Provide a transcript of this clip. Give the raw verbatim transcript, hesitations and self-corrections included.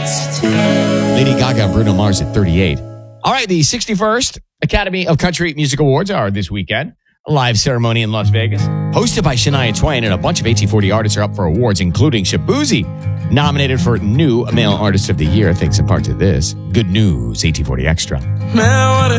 Lady Gaga and Bruno Mars at thirty-eight. All right, the sixty-first Academy of Country Music Awards are this weekend. A live ceremony in Las Vegas, hosted by Shania Twain, and a bunch of eighteen forty artists are up for awards, including Shaboozey, nominated for New Male Artist of the Year, thanks in part to this. Good news, eighteen forty Extra. Man, what a